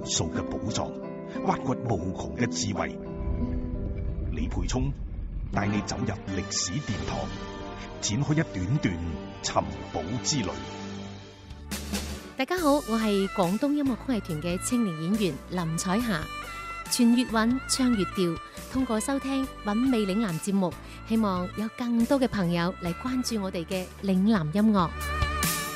數嘅寶藏，挖掘無窮嘅智慧。李培聰帶你走入歷史殿堂，展開一段段尋寶之旅。 大家好，我係廣東音樂曲藝團嘅青年演員林彩霞。傳粵韻，唱粵調，通過收聽品味嶺南節目，希望有更多嘅朋友嚟關注我哋嘅嶺南音樂。